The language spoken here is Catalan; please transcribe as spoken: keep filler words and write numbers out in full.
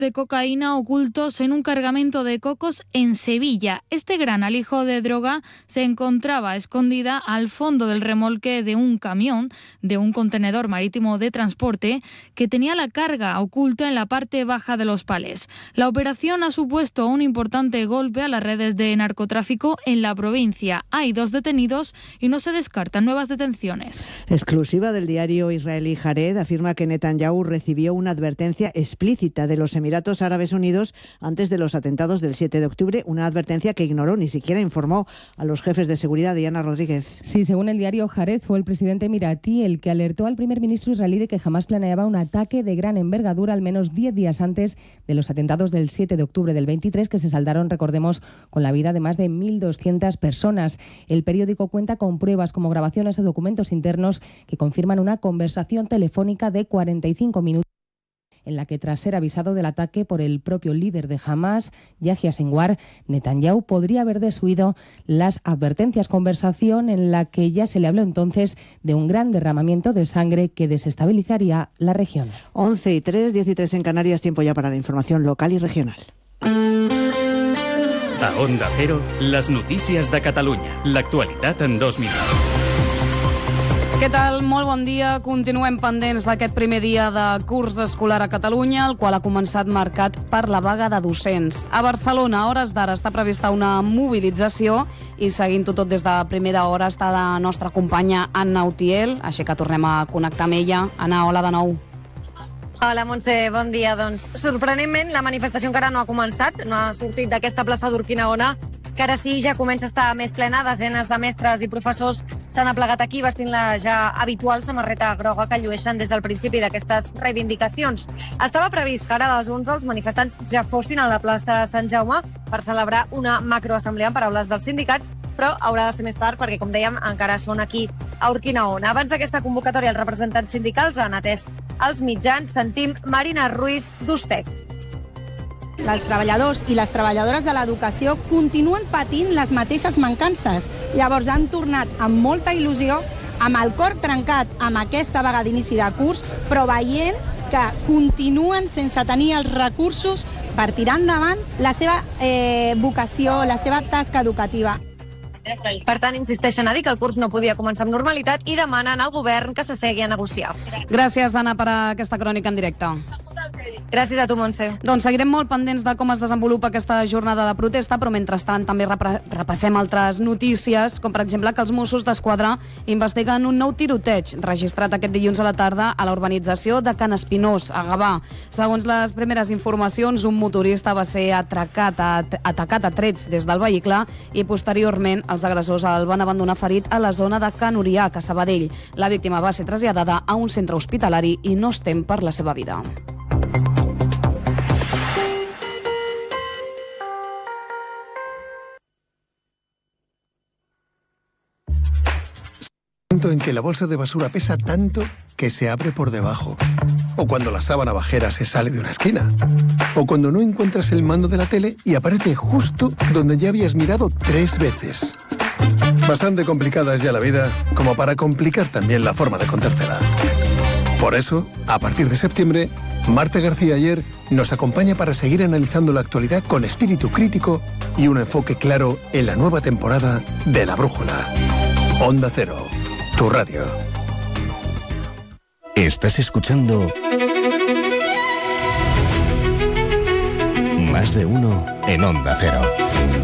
de cocaína ocultos en un cargamento de cocos en Sevilla. Este gran alijo de droga se encontraba escondida al fondo del remolque de un camión, de un contenedor marítimo de transporte, que tenía la carga oculta en la parte baja de los palés. La operación ha supuesto un importante golpe a las redes de narcotráfico en la provincia. Hay dos detenidos y no se descartan nuevas detenciones. Exclusiva del diario israelí Haaretz afirma que Netanyahu recibió una advertencia explícita de los Emiratos Árabes Unidos antes de los atentados del siete de octubre, una advertencia que ignoró, ni siquiera informó a los jefes de seguridad. Diana Rodríguez. Sí, según el diario Haaretz, fue el presidente emiratí el que alertó al primer ministro israelí de que jamás planeaba un ataque de gran envergadura al menos diez días antes de los atentados del siete de octubre del veintitrés, que se saldaron, recordemos, con la vida de más de mil doscientas personas. El periódico cuenta con pruebas como grabaciones o documentos internos que confirman una conversación telefónica de cuarenta y cinco minutos en la que, tras ser avisado del ataque por el propio líder de Hamás, Yahya Sinwar, Netanyahu podría haber desoído las advertencias, conversación en la que ya se le habló entonces de un gran derramamiento de sangre que desestabilizaría la región. once y tres, diez y tres en Canarias, tiempo ya para la información local y regional. A Onda Cero, les notícies de Catalunya. L'actualitat en dos minuts. Què tal? Molt bon dia. Continuem pendents d'aquest primer dia de curs escolar a Catalunya, el qual ha començat marcat per la vaga de docents. A Barcelona, a hores d'ara, està prevista una mobilització i seguint-ho tot des de primera hora està la nostra companya Anna Utiel, així que tornem a connectar amb ella. Anna, hola de nou. Hola, Montse, bon dia. Doncs, sorprenentment, la manifestació encara no ha començat, no ha sortit d'aquesta plaça d'Urquinaona, que ara sí ja comença a estar més plena. Desenes de mestres i professors s'han aplegat aquí vestint la ja habitual samarreta groga que llueixen des del principi d'aquestes reivindicacions. Estava previst que ara a les onze els manifestants ja fossin a la plaça Sant Jaume per celebrar una macroassemblea, en paraules dels sindicats, però haurà de ser més tard perquè, com dèiem, encara són aquí a Urquinaona. Abans d'aquesta convocatòria, els representants sindicals han atès els mitjans. Sentim Marina Ruiz d'Ustec. Els treballadors i les treballadores de l'educació continuen patint les mateixes mancances. Llavors han tornat amb molta il·lusió, amb el cor trencat amb aquesta vaga d'inici de curs, però veient que continuen sense tenir els recursos per tirar endavant la seva eh, vocació, la seva tasca educativa. Per tant, insisteixen a dir que el curs no podia començar amb normalitat i demanen al govern que s'assegui a negociar. Gràcies, Anna, per aquesta crònica en directe. Gràcies a tu, Montse. Doncs seguirem molt pendents de com es desenvolupa aquesta jornada de protesta, però mentrestant també repassem altres notícies, com per exemple que els Mossos d'Esquadra investiguen un nou tiroteig registrat aquest dilluns a la tarda a la urbanització de Can Espinós, a Gavà. Segons les primeres informacions, un motorista va ser atracat, atacat a trets des del vehicle i posteriorment els agressors el van abandonar ferit a la zona de Can Uriac, a Sabadell. La víctima va ser traslladada a un centre hospitalari i no es tem per la seva vida. En que la bolsa de basura pesa tanto que se abre por debajo. O cuando la sábana bajera se sale de una esquina. O cuando no encuentras el mando de la tele y aparece justo donde ya habías mirado tres veces. Bastante complicada es ya la vida como para complicar también la forma de contártela. Por eso, a partir de septiembre, Marta García Ayer nos acompaña para seguir analizando la actualidad con espíritu crítico y un enfoque claro en la nueva temporada de La Brújula. Onda Cero. Tu radio. Estás escuchando Más de Uno en Onda Cero.